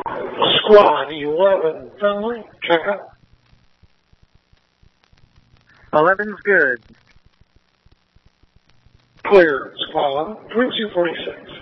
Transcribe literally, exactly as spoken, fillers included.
Squad eleven, friendly, check out. eleven's good. Clear, squad, twenty-two forty-six.